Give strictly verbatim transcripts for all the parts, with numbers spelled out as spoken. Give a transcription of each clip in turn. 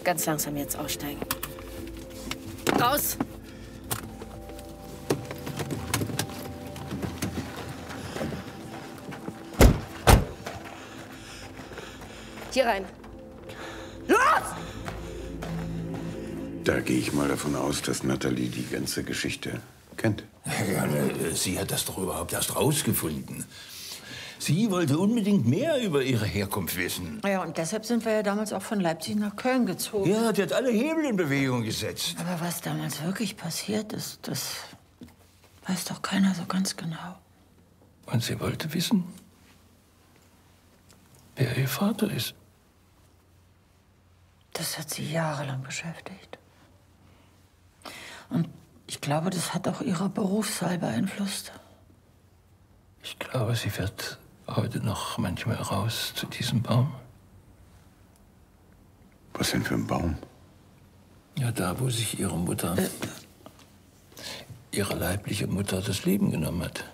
Ganz langsam jetzt aussteigen. Raus! Hier rein. Los! Da gehe ich mal davon aus, dass Natalie die ganze Geschichte kennt. Ja, sie hat das doch überhaupt erst rausgefunden. Sie wollte unbedingt mehr über ihre Herkunft wissen. Ja, und deshalb sind wir ja damals auch von Leipzig nach Köln gezogen. Ja, die hat alle Hebel in Bewegung gesetzt. Aber was damals wirklich passiert ist, das weiß doch keiner so ganz genau. Und sie wollte wissen, wer ihr Vater ist. Das hat sie jahrelang beschäftigt. Und ich glaube, das hat auch ihre Berufswahl beeinflusst. Ich glaube, sie wird heute noch manchmal raus zu diesem Baum. Was denn für ein Baum? Ja, da, wo sich ihre Mutter, äh. ihre leibliche Mutter, das Leben genommen hat.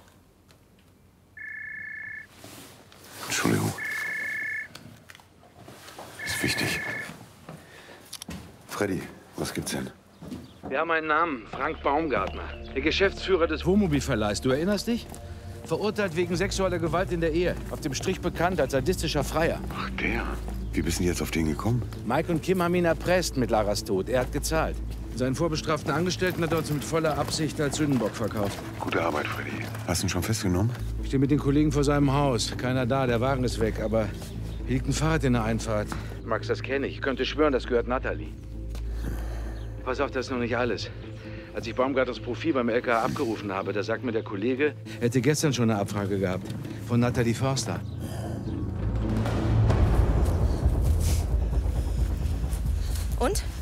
Entschuldigung. Ist wichtig. Freddy, was gibt's denn? Wir haben einen Namen, Frank Baumgartner. Der Geschäftsführer des Wohnmobilverleihs. Du erinnerst dich? Verurteilt wegen sexueller Gewalt in der Ehe. Auf dem Strich bekannt als sadistischer Freier. Ach, der. Wie bist du jetzt auf den gekommen? Mike und Kim haben ihn erpresst mit Laras Tod. Er hat gezahlt. Seinen vorbestraften Angestellten hat er uns mit voller Absicht als Sündenbock verkauft. Gute Arbeit, Freddy. Hast du ihn schon festgenommen? Ich stehe mit den Kollegen vor seinem Haus. Keiner da, der Wagen ist weg. Aber hier liegt ein Fahrrad in der Einfahrt. Max, das kenne ich. Ich könnte schwören, das gehört Natalie. Pass auf, das ist noch nicht alles. Als ich Baumgartners Profil beim L K A abgerufen habe, da sagt mir der Kollege, er hätte gestern schon eine Abfrage gehabt. Von Natalie Förster. Und?